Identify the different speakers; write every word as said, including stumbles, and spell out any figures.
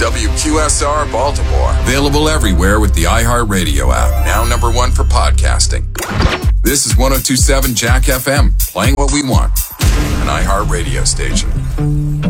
Speaker 1: W Q S R Baltimore. Available everywhere with the iHeartRadio app. Now number one for podcasting. This is one oh two point seven Jack F M. Playing what we want. An iHeartRadio station.